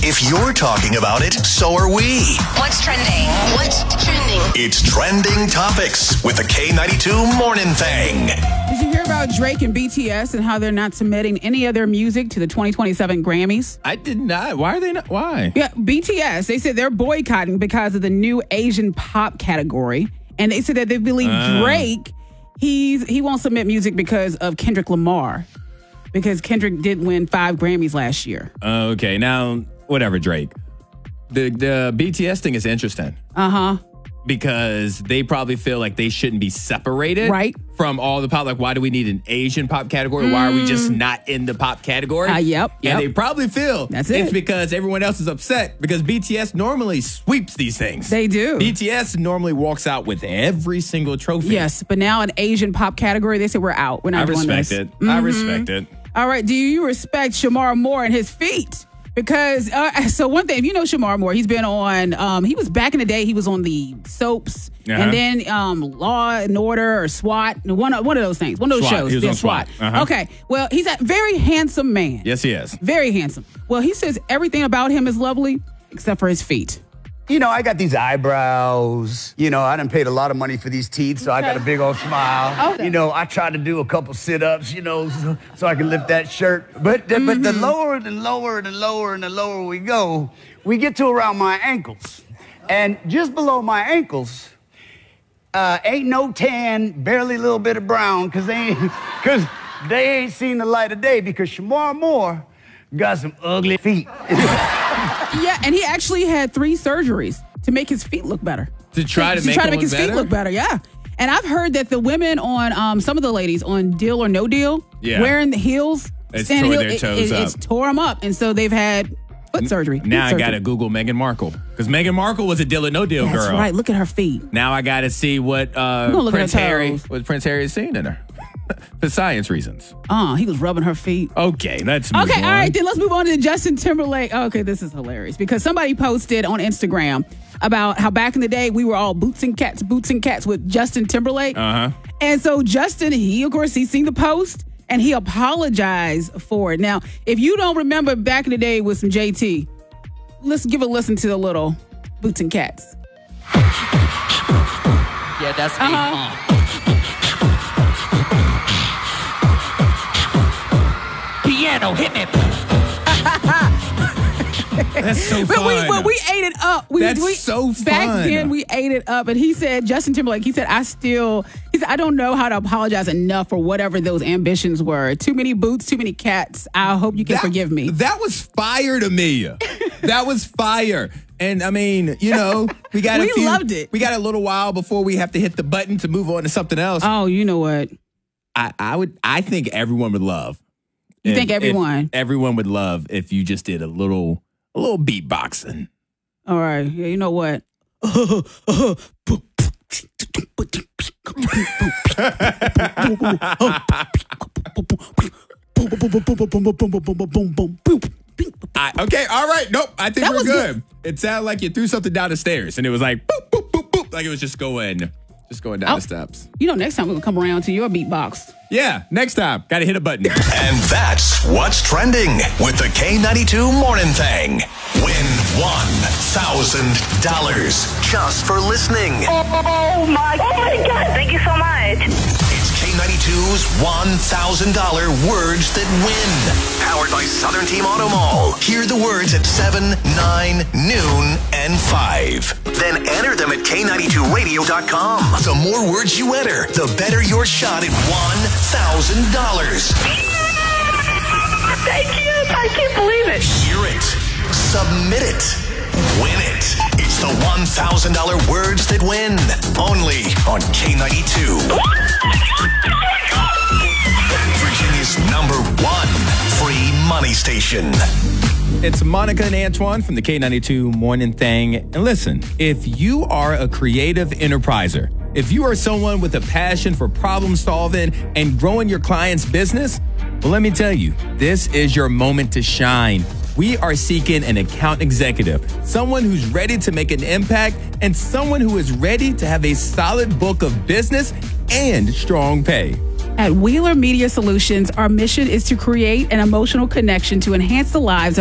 If you're talking about it, so are we. What's trending? What's trending? It's Trending Topics with the K92 Morning Thang. Did you hear about Drake and BTS and how they're not submitting any of their music to the 2027 Grammys? I did not. Why are they not? Why? Yeah, BTS, they said they're boycotting because of the new Asian pop category. And they said that they believe Drake, he won't submit music because of Kendrick Lamar. Because Kendrick did win 5 Grammys last year. Okay, now, whatever, Drake. The BTS thing is interesting. Because they probably feel like they shouldn't be separated from all the pop. Like, why do we need an Asian pop category? Why are we just not in the pop category? Yep. And they probably feel That's it. It's because everyone else is upset because BTS normally sweeps these things. They do. BTS normally walks out with every single trophy. Yes, but now an Asian pop category, they said we're out. We're not doing this. I respect it. I respect it. All right, do you respect Shamar Moore and his feet? Because, so one thing, if you know Shamar Moore, he's been on, he was back in the day, he was on the soaps, and then Law and Order or SWAT, one of those things, one of those SWAT. shows. He was on SWAT. Okay, well, he's a very handsome man. Yes, he is. Very handsome. Well, he says everything about him is lovely, except for his feet. You know, I got these eyebrows. You know, I done paid a lot of money for these teeth, so I got a big old smile. Okay. You know, I tried to do a couple sit-ups, you know, so I can lift that shirt. But the lower and lower and lower and the lower we go, we get to around my ankles. And just below my ankles, ain't no tan, barely a little bit of brown, because they ain't seen the light of day, because Shamar Moore got some ugly feet. Yeah, and he actually had 3 surgeries to make his feet look better. To try to make his feet look better, yeah. And I've heard that the women on, some of the ladies on Deal or No Deal, wearing the heels, it's tore their toes up. It's tore them up, and so they've had foot surgery. Now I got to Google Meghan Markle, because Meghan Markle was a Deal or No Deal girl. That's right, look at her feet. Now I got to see what Prince Harry has seen in her. For science reasons. He was rubbing her feet. Okay, let's move on. All right, then let's move on to Justin Timberlake. Okay, this is hilarious because somebody posted on Instagram about how back in the day we were all boots and cats with Justin Timberlake. And so Justin, he seen the post and he apologized for it. Now, if you don't remember back in the day with some JT, let's give a listen to the little boots and cats. Yeah, that's me. Piano, hit me. That's so fun. But we ate it up. That's so fun. Back then, we ate it up. And he said, Justin Timberlake, he said, I don't know how to apologize enough for whatever those ambitions were. Too many boots, too many cats. I hope you can forgive me. That was fire to me. That was fire. And I mean, you know, we loved it. We got a little while before we have to hit the button to move on to something else. Oh, you know what? I think everyone would love. You think everyone? Everyone would love if you just did a little beatboxing. All right. Yeah, you know what? Okay, all right. Nope, I think we're good. It sounded like you threw something down the stairs, and it was like boop, boop, boop, boop, like it was just going down the steps. You know, next time we're going to come around to your beatbox. Yeah, next time. Got to hit a button. And that's what's trending with the K92 Morning Thang. Win $1,000 just for listening. Oh my God. Thank you so much. It's K92's $1,000 Words That Win. Powered by Southern Team Auto Mall. Hear the words at 7, 9, noon, and 5. Then enter them at K92radio.com. The more words you enter, the better your shot at $1,000. Thank you. I can't believe it. Hear it. Submit it. Win it. It's the $1,000 Words That Win. Only on K92. Virginia's #1 free money station. It's Monica and Antoine from the K92 Morning Thang. And listen, if you are a creative enterpriser, if you are someone with a passion for problem solving and growing your client's business, well, let me tell you, this is your moment to shine. We are seeking an account executive, someone who's ready to make an impact, and someone who is ready to have a solid book of business and strong pay. At Wheeler Media Solutions, our mission is to create an emotional connection to enhance the lives of